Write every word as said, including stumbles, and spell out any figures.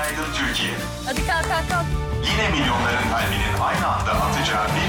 Günaydın Türkiye. Hadi kalk kalk kalk. Yine milyonların kalbinin aynı anda atacağı bir